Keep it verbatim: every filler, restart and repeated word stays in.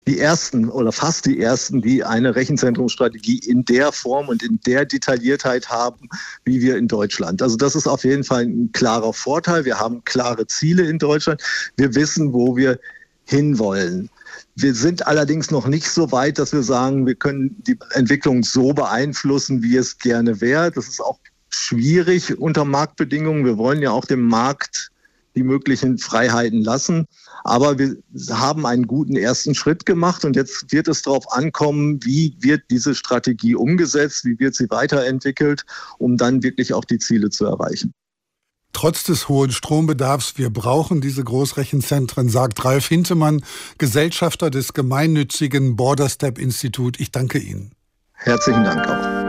die ersten oder fast die ersten, die eine Rechenzentrumsstrategie in der Form und in der Detailliertheit haben, wie wir in Deutschland. Also das ist auf jeden Fall ein klarer Vorteil. Wir haben klare Ziele in Deutschland. Wir wissen, wo wir hinwollen. Wir sind allerdings noch nicht so weit, dass wir sagen, wir können die Entwicklung so beeinflussen, wie es gerne wäre. Das ist auch schwierig unter Marktbedingungen. Wir wollen ja auch dem Markt die möglichen Freiheiten lassen. Aber wir haben einen guten ersten Schritt gemacht und jetzt wird es darauf ankommen, wie wird diese Strategie umgesetzt, wie wird sie weiterentwickelt, um dann wirklich auch die Ziele zu erreichen. Trotz des hohen Strombedarfs, wir brauchen diese Großrechenzentren, sagt Ralf Hintemann, Gesellschafter des gemeinnützigen Borderstep Institut. Ich danke Ihnen. Herzlichen Dank auch.